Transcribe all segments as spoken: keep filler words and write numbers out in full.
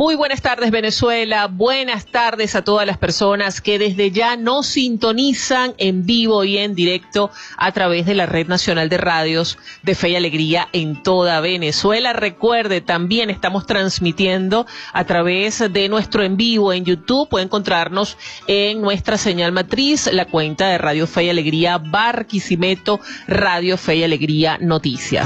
Muy buenas tardes, Venezuela. Buenas tardes a todas las personas que desde ya nos sintonizan en vivo y en directo a través de la Red Nacional de Radios de Fe y Alegría en toda Venezuela. Recuerde, también estamos transmitiendo a través de nuestro en vivo en YouTube. Puede encontrarnos en nuestra señal matriz, la cuenta de Radio Fe y Alegría Barquisimeto, Radio Fe y Alegría Noticias.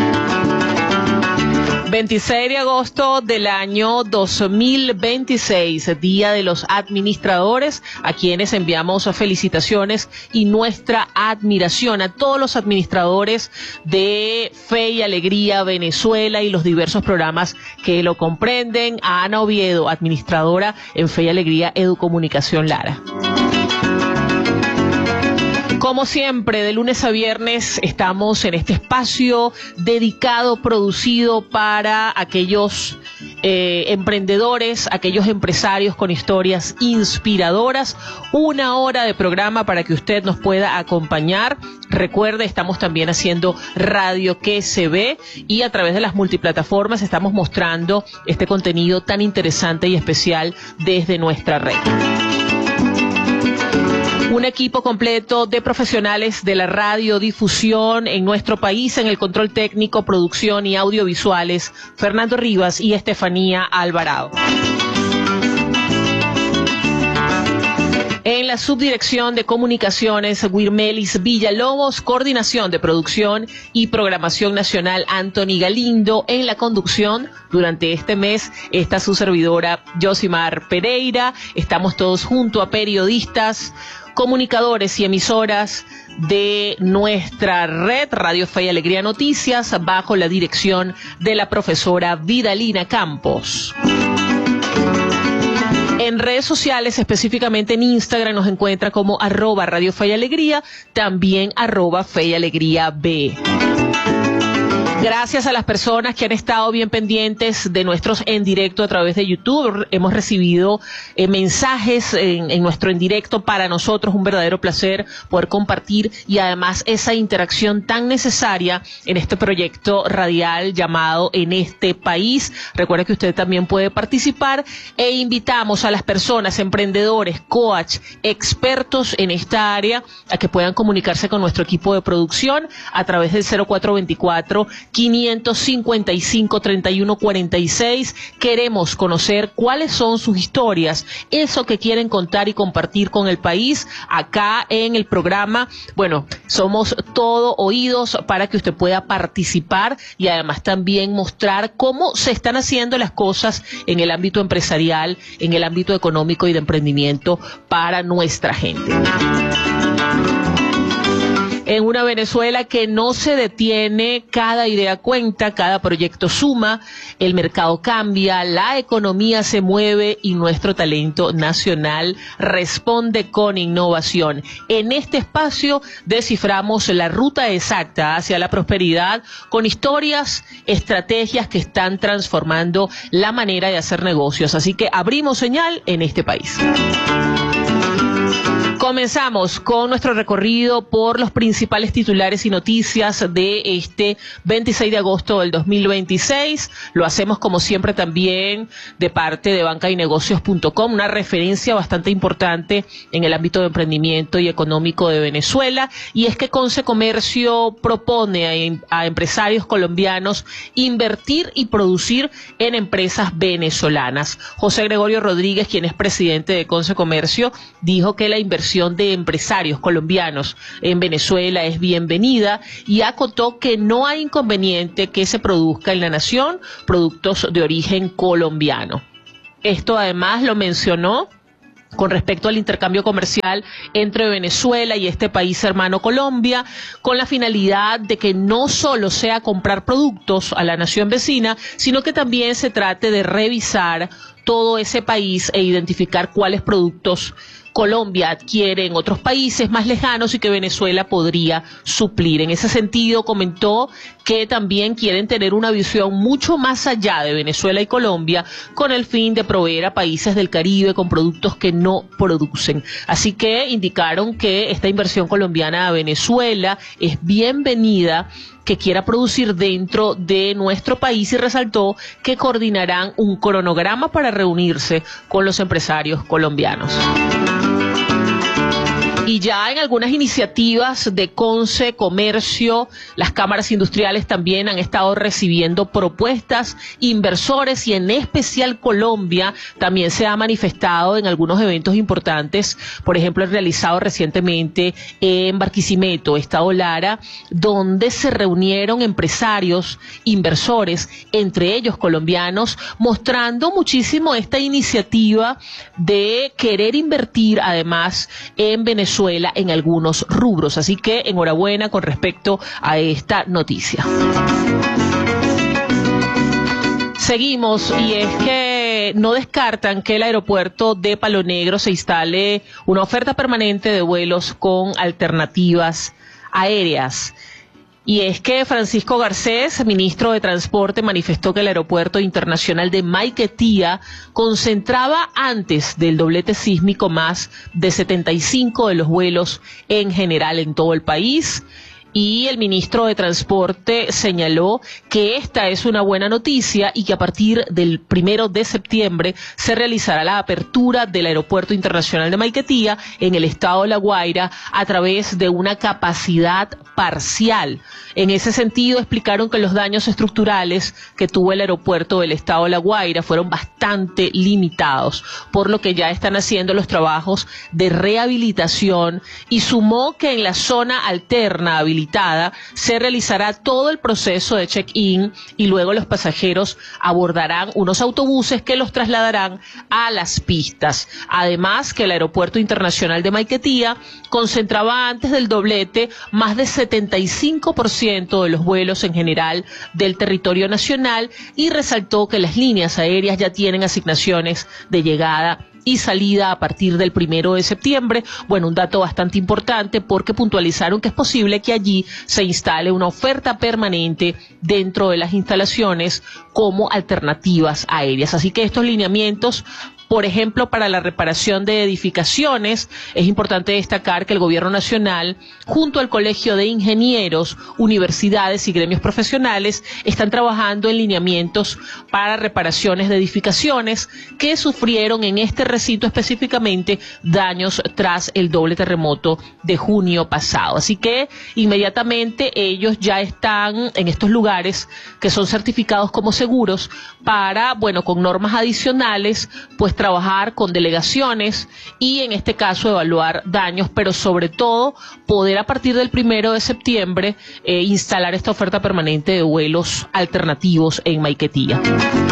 veintiséis de agosto del año dos mil veintiséis, Día de los Administradores, a quienes enviamos felicitaciones y nuestra admiración a todos los administradores de Fe y Alegría Venezuela y los diversos programas que lo comprenden. A Ana Oviedo, administradora en Fe y Alegría Educomunicación Lara. Como siempre, de lunes a viernes estamos en este espacio dedicado, producido para aquellos eh, emprendedores, aquellos empresarios con historias inspiradoras. Una hora de programa para que usted nos pueda acompañar. Recuerde, estamos también haciendo Radio Que Se Ve y a través de las multiplataformas estamos mostrando este contenido tan interesante y especial desde nuestra red. Un equipo completo de profesionales de la radiodifusión en nuestro país, en el control técnico, producción y audiovisuales, Fernando Rivas y Estefanía Alvarado. En la subdirección de comunicaciones, Wirmelis Villalobos, coordinación de producción y programación nacional, Anthony Galindo. En la conducción, durante este mes, está su servidora, Yosimar Pereira. Estamos todos junto a periodistas, comunicadores y emisoras de nuestra red Radio Fe y Alegría Noticias, bajo la dirección de la profesora Vidalina Campos. En redes sociales, específicamente en Instagram, nos encuentra como arroba Radio Fe y Alegría, también arroba Fe y Alegría B. Gracias a las personas que han estado bien pendientes de nuestros en directo a través de YouTube. Hemos recibido eh, mensajes en, en nuestro en directo. Para nosotros un verdadero placer poder compartir y además esa interacción tan necesaria en este proyecto radial llamado En Este País. Recuerda que usted también puede participar e invitamos a las personas, emprendedores, coach, expertos en esta área a que puedan comunicarse con nuestro equipo de producción a través del cero cuatro veinticuatro, quinientos cincuenta y cinco, treinta y uno cuarenta y seis. Queremos conocer cuáles son sus historias, eso que quieren contar y compartir con el país. Acá en el programa, bueno, somos todo oídos para que usted pueda participar y además también mostrar cómo se están haciendo las cosas en el ámbito empresarial, en el ámbito económico y de emprendimiento para nuestra gente. En una Venezuela que no se detiene, cada idea cuenta, cada proyecto suma, el mercado cambia, la economía se mueve y nuestro talento nacional responde con innovación. En este espacio desciframos la ruta exacta hacia la prosperidad con historias, estrategias que están transformando la manera de hacer negocios. Así que abrimos señal en este país. Comenzamos con nuestro recorrido por los principales titulares y noticias de este veintiséis de agosto del dos mil veintiséis. Lo hacemos como siempre también de parte de banca y negocios punto com, una referencia bastante importante en el ámbito de emprendimiento y económico de Venezuela. Y es que Conce Comercio propone a, a empresarios colombianos invertir y producir en empresas venezolanas. José Gregorio Rodríguez, quien es presidente de Conce Comercio, dijo que la inversión de empresarios colombianos en Venezuela es bienvenida y acotó que no hay inconveniente que se produzca en la nación productos de origen colombiano. Esto además lo mencionó con respecto al intercambio comercial entre Venezuela y este país hermano Colombia, con la finalidad de que no solo sea comprar productos a la nación vecina, sino que también se trate de revisar todo ese país e identificar cuáles productos Colombia adquiere en otros países más lejanos y que Venezuela podría suplir. En ese sentido, comentó que también quieren tener una visión mucho más allá de Venezuela y Colombia con el fin de proveer a países del Caribe con productos que no producen. Así que indicaron que esta inversión colombiana a Venezuela es bienvenida que quiera producir dentro de nuestro país y resaltó que coordinarán un cronograma para reunirse con los empresarios colombianos. Y ya en algunas iniciativas de Conce, Comercio, las cámaras industriales también han estado recibiendo propuestas, inversores y en especial Colombia también se ha manifestado en algunos eventos importantes, por ejemplo el realizado recientemente en Barquisimeto, Estado Lara, donde se reunieron empresarios, inversores, entre ellos colombianos, mostrando muchísimo esta iniciativa de querer invertir además en Venezuela en algunos rubros. Así que enhorabuena con respecto a esta noticia. Seguimos, y es que no descartan que el aeropuerto de Palo Negro se instale una oferta permanente de vuelos con alternativas aéreas. Y es que Francisco Garcés, ministro de Transporte, manifestó que el aeropuerto internacional de Maiquetía concentraba antes del doblete sísmico más de setenta y cinco de los vuelos en general en todo el país. Y el ministro de Transporte señaló que esta es una buena noticia y que a partir del primero de septiembre se realizará la apertura del Aeropuerto Internacional de Maiquetía en el estado de La Guaira a través de una capacidad parcial. En ese sentido, explicaron que los daños estructurales que tuvo el aeropuerto del estado de La Guaira fueron bastante limitados, por lo que ya están haciendo los trabajos de rehabilitación, y sumó que en la zona alterna habilitada se realizará todo el proceso de check-in y luego los pasajeros abordarán unos autobuses que los trasladarán a las pistas. Además, que el Aeropuerto Internacional de Maiquetía concentraba antes del doblete más de setenta y cinco por ciento de los vuelos en general del territorio nacional, y resaltó que las líneas aéreas ya tienen asignaciones de llegada y salida a partir del primero de septiembre. Bueno, un dato bastante importante porque puntualizaron que es posible que allí se instale una oferta permanente dentro de las instalaciones como alternativas aéreas. Así que estos lineamientos, por ejemplo, para la reparación de edificaciones, es importante destacar que el Gobierno Nacional, junto al Colegio de Ingenieros, universidades y gremios profesionales, están trabajando en lineamientos para reparaciones de edificaciones que sufrieron en este recinto específicamente daños tras el doble terremoto de junio pasado. Así que inmediatamente ellos ya están en estos lugares que son certificados como seguros para, bueno, con normas adicionales, pues trabajar con delegaciones y en este caso evaluar daños, pero sobre todo poder a partir del primero de septiembre eh, instalar esta oferta permanente de vuelos alternativos en Maiquetía.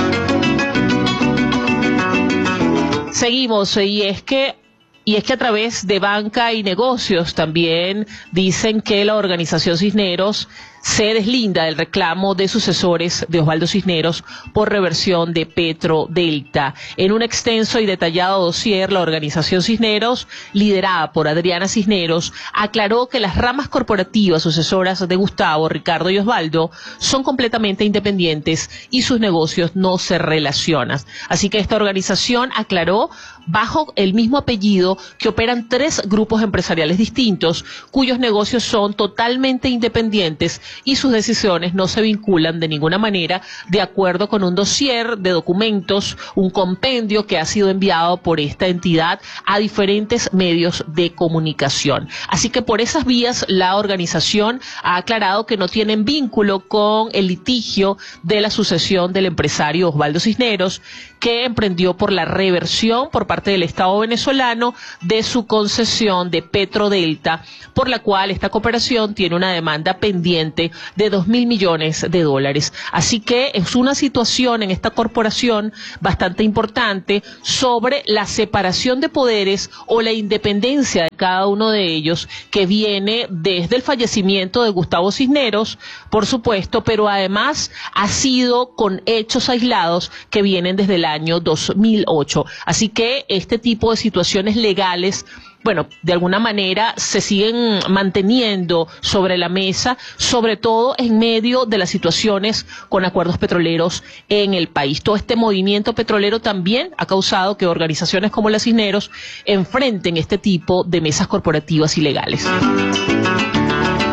Seguimos, y es que Y es que a través de Banca y Negocios también dicen que la organización Cisneros se deslinda del reclamo de sucesores de Osvaldo Cisneros por reversión de Petrodelta. En un extenso y detallado dossier, la organización Cisneros, liderada por Adriana Cisneros, aclaró que las ramas corporativas sucesoras de Gustavo, Ricardo y Osvaldo son completamente independientes y sus negocios no se relacionan. Así que esta organización aclaró, bajo el mismo apellido, que operan tres grupos empresariales distintos, cuyos negocios son totalmente independientes y sus decisiones no se vinculan de ninguna manera, de acuerdo con un dossier de documentos, un compendio que ha sido enviado por esta entidad a diferentes medios de comunicación. Así que por esas vías la organización ha aclarado que no tienen vínculo con el litigio de la sucesión del empresario Osvaldo Cisneros, que emprendió por la reversión por parte del Estado venezolano de su concesión de Petrodelta, por la cual esta cooperación tiene una demanda pendiente de dos mil millones de dólares. Así que es una situación en esta corporación bastante importante sobre la separación de poderes o la independencia de cada uno de ellos, que viene desde el fallecimiento de Gustavo Cisneros, por supuesto, pero además ha sido con hechos aislados que vienen desde el año dos mil ocho. Así que este tipo de situaciones legales, bueno, de alguna manera se siguen manteniendo sobre la mesa, sobre todo en medio de las situaciones con acuerdos petroleros en el país. Todo este movimiento petrolero también ha causado que organizaciones como la Cisneros enfrenten este tipo de mesas corporativas ilegales.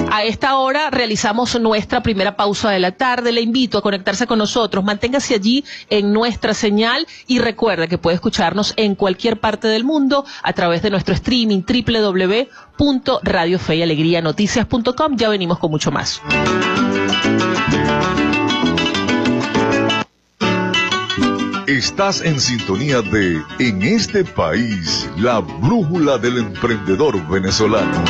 A esta hora realizamos nuestra primera pausa de la tarde. Le invito a conectarse con nosotros. Manténgase allí en nuestra señal y recuerde que puede escucharnos en cualquier parte del mundo a través de nuestro streaming doble u doble u doble u punto radio fe y alegría noticias punto com. Ya venimos con mucho más. Estás en sintonía de En este país, la brújula del emprendedor venezolano.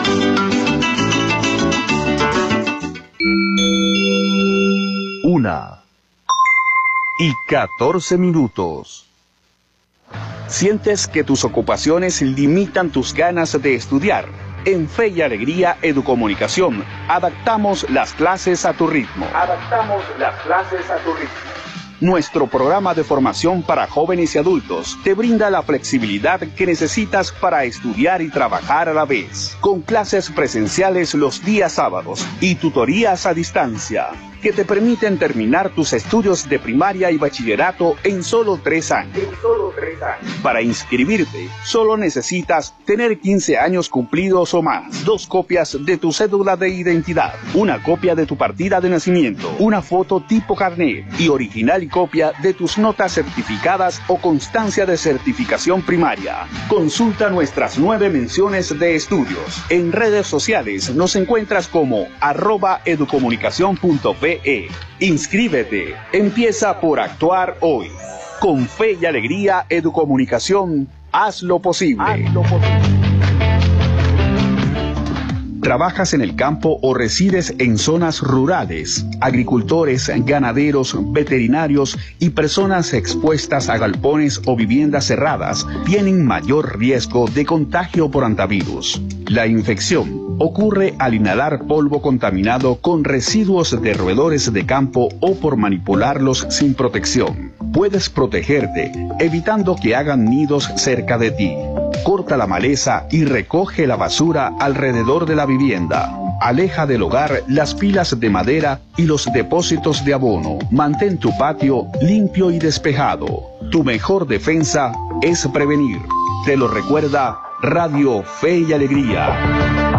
Una y catorce minutos. ¿Sientes que tus ocupaciones limitan tus ganas de estudiar? En Fe y Alegría Educomunicación, adaptamos las clases a tu ritmo. Adaptamos las clases a tu ritmo. Nuestro programa de formación para jóvenes y adultos te brinda la flexibilidad que necesitas para estudiar y trabajar a la vez, con clases presenciales los días sábados y tutorías a distancia, que te permiten terminar tus estudios de primaria y bachillerato en solo tres años. En solo tres años. Para inscribirte, solo necesitas tener quince años cumplidos o más, dos copias de tu cédula de identidad, una copia de tu partida de nacimiento, una foto tipo carnet y original y copia de tus notas certificadas o constancia de certificación primaria. Consulta nuestras nueve menciones de estudios. En redes sociales nos encuentras como arroba educomunicación punto pe. Inscríbete. Empieza por actuar hoy. Con Fe y Alegría Educomunicación, haz lo posible. Haz lo posible. ¿Trabajas en el campo o resides en zonas rurales? Agricultores, ganaderos, veterinarios y personas expuestas a galpones o viviendas cerradas tienen mayor riesgo de contagio por hantavirus. La infección ocurre al inhalar polvo contaminado con residuos de roedores de campo o por manipularlos sin protección. Puedes protegerte evitando que hagan nidos cerca de ti. Corta la maleza y recoge la basura alrededor de la vivienda. Aleja del hogar las pilas de madera y los depósitos de abono. Mantén tu patio limpio y despejado. Tu mejor defensa es prevenir. Te lo recuerda Radio Fe y Alegría.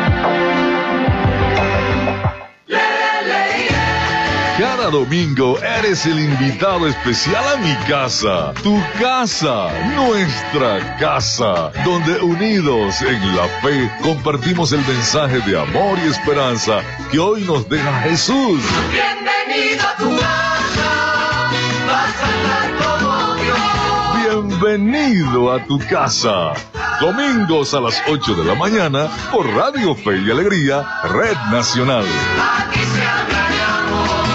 Cada domingo eres el invitado especial a mi casa, tu casa, nuestra casa, donde unidos en la fe compartimos el mensaje de amor y esperanza que hoy nos deja Jesús. Bienvenido a tu casa, vas a estar como Dios. Bienvenido a tu casa. Domingos a las ocho de la mañana por Radio Fe y Alegría, Red Nacional. Aquí se habla de amor.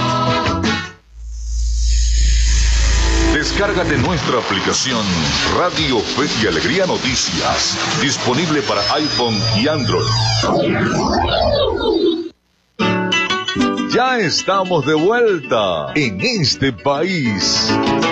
Descárgate nuestra aplicación Radio Fe y Alegría Noticias, disponible para iPhone y Android. Ya estamos de vuelta en este país.